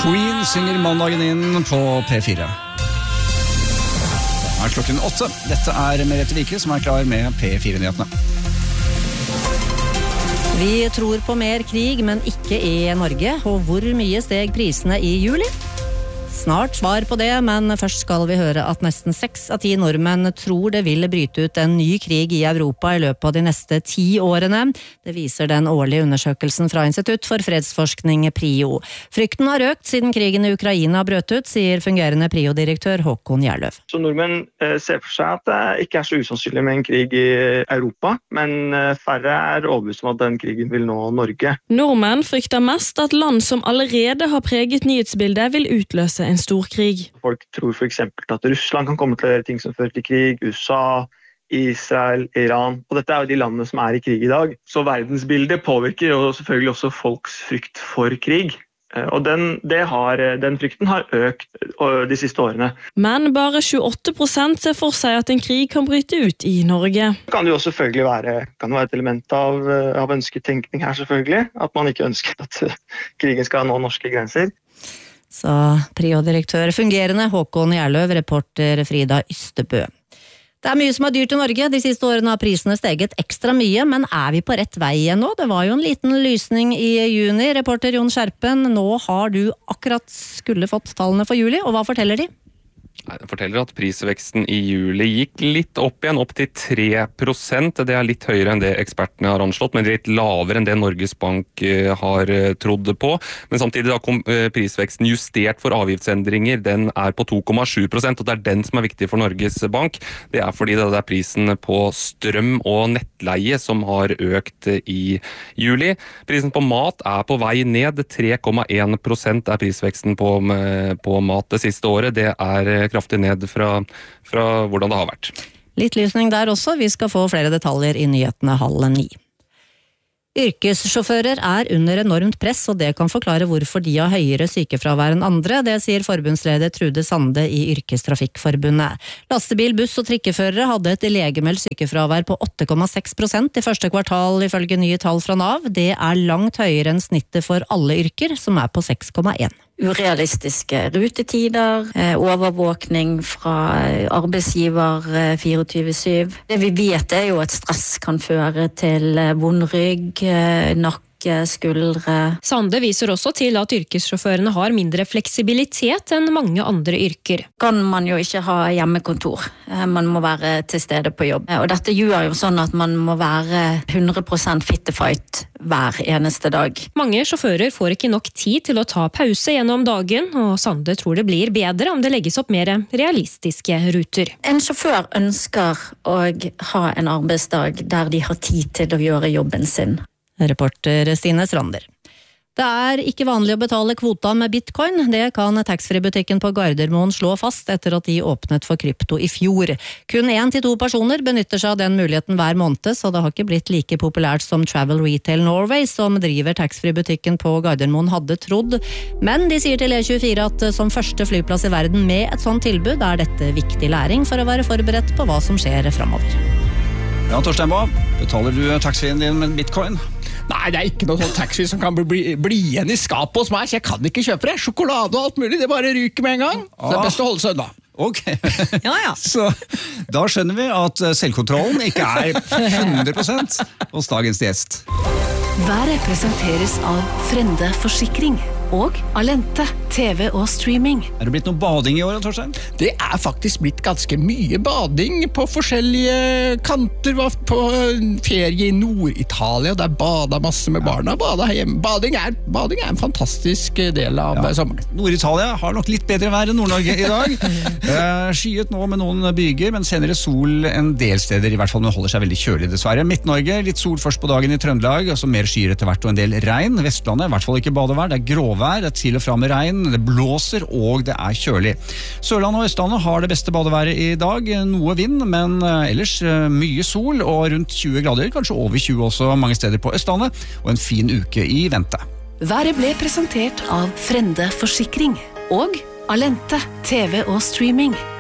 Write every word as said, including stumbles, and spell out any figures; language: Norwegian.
Queen synger mandagen inn på P fire. Det er klokken åtte. Dette er Merete Vike som er klar med P fire-nyhetene. Vi tror på mer krig, men ikke i Norge. Og hvor mye steg prisene i juli? Snart svar på det, men først skal vi høre at nesten seks av ti nordmenn tror det vil bryte ut en ny krig i Europa i løpet av de neste ti årene. Det viser den årlige undersøkelsen fra Institutt for fredsforskning PRIO. Frykten har økt siden krigen i Ukraina brøt ut, sier fungerende PRIO-direktør Håkon Gjerløv. Så nordmenn ser for seg at det ikke er så usannsynlig med en krig i Europa, men færre er overbevist om at den krigen vil nå Norge. Nordmenn frykter mest at land som allerede har preget nyhetsbildet vil utløse en stor krig. Folk tror for eksempel at Russland kan komme til å gjøre ting som fører til krig, U S A, Israel, Iran. Og dette er jo de landene som er i krig i dag. Så verdensbildet påvirker jo selvfølgelig også folks frykt for krig. Og den, det har, den frykten har økt de siste årene. Men bare tjueåtte prosent ser for seg at en krig kan bryte ut i Norge. Det kan jo også selvfølgelig være, kan være et element av, av ønsketenkning her selvfølgelig. At man ikke ønsker at krigen skal nå norske grenser. Så PRIO-direktør fungerende Håkon Gjerløv, reporter Frida Ystebø. Det er mye som er dyrt i Norge. De siste årene har prisene steget ekstra mye, men er vi på rett vei igjen nå? Det var jo en liten lysning i juni. Reporter Jon Skjerpen, nå har du akkurat skulle fått tallene for juli, og hva forteller de? Den forteller at prisveksten i juli gikk litt opp igjen, opp til tre prosent. Det er litt høyere enn det ekspertene har anslått, men litt lavere enn det Norges Bank har trodd på. Men samtidig da kom prisveksten justert for avgiftsendringer. Den er på to komma sju prosent, og det er den som er viktig for Norges Bank. Det er fordi det er prisen på strøm og nettleie som har økt i juli. Prisen på mat er på vei ned. tre komma en prosent er prisveksten på, på mat det siste året. Det er kraftig ned fra, fra hvordan det har vært. Litt lysning der også. Vi skal få flere detaljer i nyhetene halv ni. Yrkessjåfører er under enormt press, og det kan forklare hvorfor de har høyere sykefravær enn andre. Det sier forbundsleder Trude Sande i Yrkestrafikkforbundet. Lastebil, buss og trikkeførere hadde et legemeldt sykefravær på åtte komma seks prosent i første kvartal ifølge nye tall fra Nav. Det er langt høyere enn snittet for alle yrker, som er på seks komma en. Urealistiske rutetider, overvåkning fra arbeidsgiver tjuefire syv. Det vi vet er jo at stress kan føre til vond rygg, nakke, skuldre. Sande viser også til at yrkessjåførene har mindre fleksibilitet enn mange andre yrker. Kan man jo ikke ha hjemmekontor. Man må være til stede på jobb. Og dette gjør jo sånn at man må være hundre prosent fit to fight hver eneste dag. Mange sjåfører får ikke nok tid til å ta pause gjennom dagen, og Sande tror det blir bedre om det legges opp mer realistiske ruter. En sjåfør ønsker å ha en arbeidsdag der de har tid til å gjøre jobben sin. Reporter Stine Strander. Det er ikke vanlig å betale kvota med bitcoin. Det kan taxfree-butikken på Gardermoen slå fast etter at de åpnet for krypto i fjor. Kun én til to personer benytter seg av den muligheten hver måned, så det har ikke blitt like populært som Travel Retail Norway, som driver taxfree-butikken på Gardermoen, hadde trodd. Men de sier til E tjuefire at som første flyplass i verden med et sånt tilbud er dette viktig læring for å være forberedt på hva som skjer fremover. Ja, Torstein Bae, betaler du taxfree-en din med bitcoin? Nei, det er ikke noe sånn taxfree som kan bli, bli igjen i skapet hos meg, så jeg kan ikke kjøpe det. Sjokolade og alt mulig, det bare ryker med en gang. Så det er best å holde seg unna. Ok, ja, ja. Så da skjønner vi at selvkontrollen ikke er hundre prosent hos dagens gjest. Været presenteres av Frende Forsikring og Alente, T V og streaming. Er det blitt noe bading i år, Torstein? Det er faktisk blitt ganske mye bading på forskjellige kanter. Var på ferie i Nord-Italia, der bada masse med barna. Bada hjemme. Bading er, bading er en fantastisk del av ja. sommeren. Nord-Italia har nok litt bedre vær enn Nord-Norge i dag. uh, skyet nå med noen byger, men senere sol en del steder, i hvert fall, men holder seg veldig kjølig dessverre. Midt-Norge, litt sol først på dagen i Trøndelag, og så mer skyer etter hvert og en del regn. Vestlandet, i hvert fall ikke badevær, det er gråvær. Det er til og fra med regn, det blåser og det er kjølig. Sørlandet og Østlandet har det beste badeværet i dag, noe vind, men ellers mye sol og rundt tjue grader, kanskje over tjue også mange steder på Østlandet, og en fin uke i vente. Været ble presentert av Frende Forsikring og Alente, T V og streaming.